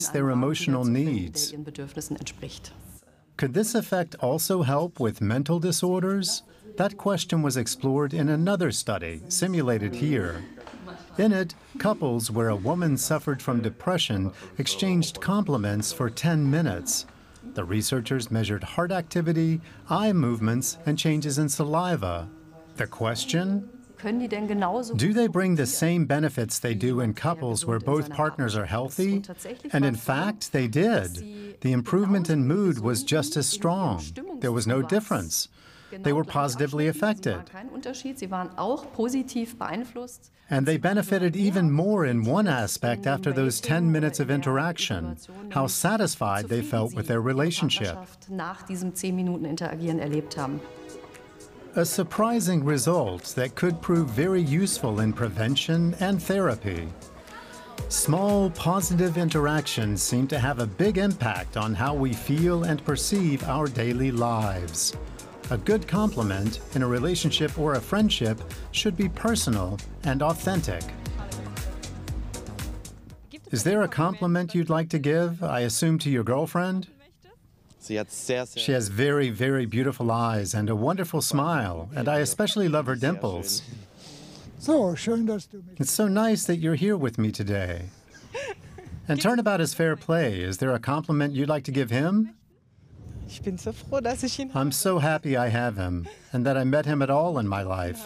their emotional needs. Could this effect also help with mental disorders? That question was explored in another study, simulated here. In it, couples where a woman suffered from depression exchanged compliments for 10 minutes. The researchers measured heart activity, eye movements, and changes in saliva. The question? Do they bring the same benefits they do in couples where both partners are healthy? And in fact, they did. The improvement in mood was just as strong. There was no difference. They were positively affected. And they benefited even more in one aspect after those 10 minutes of interaction, how satisfied they felt with their relationship. A surprising result that could prove very useful in prevention and therapy. Small, positive interactions seem to have a big impact on how we feel and perceive our daily lives. A good compliment in a relationship or a friendship should be personal and authentic. Is there a compliment you'd like to give, I assume to your girlfriend? She has very, very beautiful eyes and a wonderful smile, and I especially love her dimples. It's so nice that you're here with me today. And Turnabout is fair play. Is there a compliment you'd like to give him? I'm so happy I have him, and that I met him at all in my life.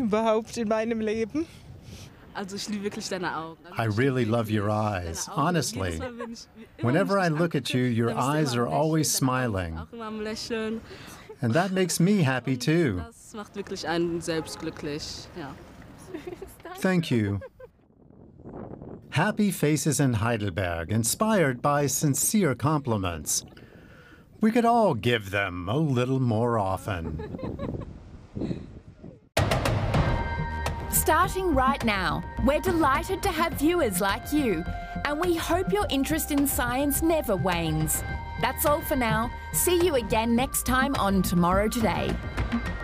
I really love your eyes, honestly. Whenever I look at you, your eyes are always smiling. And that makes me happy too. Thank you. Happy Faces in Heidelberg, inspired by sincere compliments. We could all give them a little more often. Starting right now, we're delighted to have viewers like you, and we hope your interest in science never wanes. That's all for now. See you again next time on Tomorrow Today.